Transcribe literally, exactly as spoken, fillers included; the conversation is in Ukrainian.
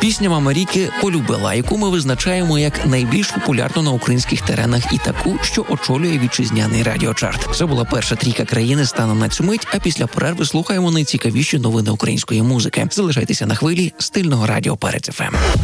Пісня «Мама Ріки полюбила», яку ми визначаємо як найбільш популярну на українських теренах і таку, що очолює вітчизняний радіочарт. Це була перша трійка країни станом на цю мить, а після перерви слухаємо найцікавіші новини української музики. Залишайтеся на хвилі стильного радіо Перець еф ем.